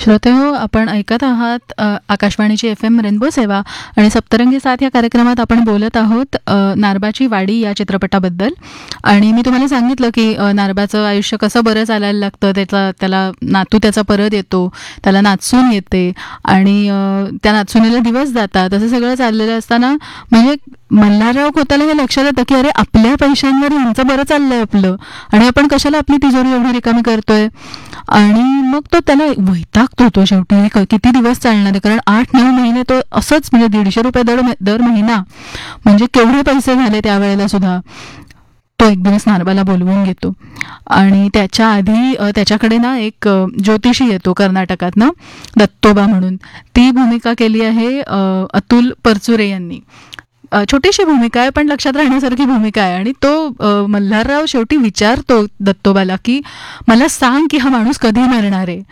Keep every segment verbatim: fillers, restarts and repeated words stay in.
श्रोतेहो, आपण ऐकत आहात अ, आकाशवाणीची एफ एम रेनबो सेवा आणि सप्तरंगी साथ या कार्यक्रमात आपण बोलत आहोत अ, नारबाची वाडी या चित्रपटाबद्दल. आणि मी तुम्हाला सांगितलं की अ, नारबाचं आयुष्य कसं बरं चालायला लागतं, त्याचा त्याला नातू त्याचा परत येतो, त्याला नाचून येते आणि अ, त्या नाचुनीला दिवस जातात, असं सगळं चाललेलं असताना म्हणजे मल्हारराव खोताला हे लक्षात येतं की अरे आपल्या पैशांवर यांचं बरं चाललंय आपलं, आणि आपण कशाला आपली तिजोरी एवढी रिकामी करतोय. आणि मग तो त्याला वैतागतो तो शेवटी, हे क- किती दिवस चालणार आहे, कारण आठ नऊ महिने तो असंच म्हणजे दीडशे रुपये दर महि- दर महिना म्हणजे केवढे पैसे झाले त्यावेळेला सुद्धा. तो एक दिवस नारबाला बोलवून घेतो आणि त्याच्या आधी अ, त्याच्याकडे ना एक अ, ज्योतिषी येतो कर्नाटकातनं, दत्तोबा म्हणून. ती भूमिका केली आहे अ, अतुल परचुरे यांनी. अ, छोटीशी भूमिका आहे पण लक्षात राहण्यासारखी भूमिका आहे. आणि तो अ, मल्हारराव शेवटी विचारतो दत्तोबाला की मला सांग की हा माणूस कधी मरणार आहे.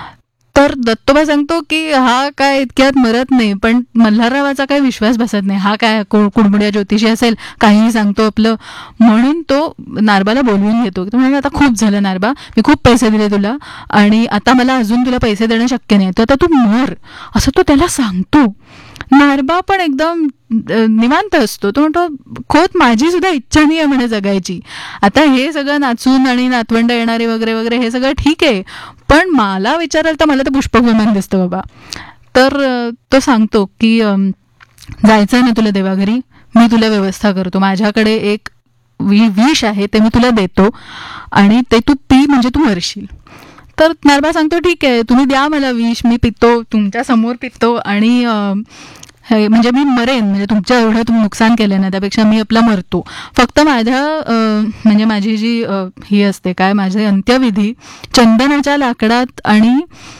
तर दत्तोबा सांगतो की हा काय इतक्यात मरत नाही, पण मल्हाररावाचा काय विश्वास बसत नाही, हा काय कु- कुडमुड्या ज्योतिषी असेल, काहीही सांगतो आपलं. म्हणून तो नारबाला बोलवून घेतो. तो म्हणाला आता खूप झालं नारबा, मी खूप पैसे दिले तुला आणि आता मला अजून तुला पैसे देणं शक्य नाही, तर आता तू मर, असं तो त्याला सांगतो. नारबा पण एकदम अ, निवांत असतो. तो म्हणतो खोत माझी सुद्धा इच्छा नाही आहे म्हणे जगायची. आता हे सगळं नाचून आणि नातवंड येणारे वगैरे वगैरे हे सगळं ठीक आहे, पण मला विचाराल तर मला तर पुष्पक विमान दिसतं बाबा. तर अ, तो सांगतो की अम, जायचं ना तुला देवाघरी, मी तुला व्यवस्था करतो, माझ्याकडे एक वि विष आहे ते मी तुला देतो आणि ते तू पी म्हणजे तू मरशील. तर नारबा सांगतो ठीक आहे, तुम्ही द्या मला विष, मी पितो, तुमच्या समोर पितो आणि अं, हे म्हणजे मी मरेन, म्हणजे तुमच्या एवढं तुम्ही नुकसान केलं ना त्यापेक्षा मी आपला मरतो. फक्त माझ्या अं, म्हणजे माझी जी अं, ही असते काय, माझे अंत्यविधी चंदनाच्या लाकडात आणि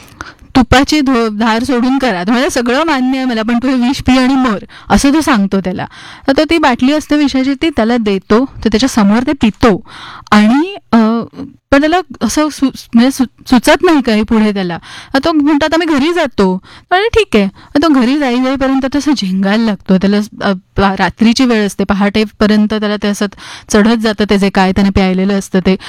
तुपाची धो धार सोडून करा, तुम्हाला सगळं मान्य आहे मला, पण तू हे विष पी आणि मर, असं तो सांगतो त्याला. तर तो ती बाटली असते विषाची ती त्याला देतो, तर त्याच्या समोर ते पितो आणि अं, पण त्याला असं सु म्हणजे सु सुचत नाही काही पुढे त्याला. तर तो म्हणतो आता मी घरी जातो. आणि ठीक आहे, मग तो घरी जाई जाईपर्यंत तसं झिंगायला लागतो त्याला. अ, पा- रात्रीची वेळ असते, पहाटेपर्यंत त्याला ते असं चढत जातं ते जे काय त्याने प्यायलेलं असतं ते.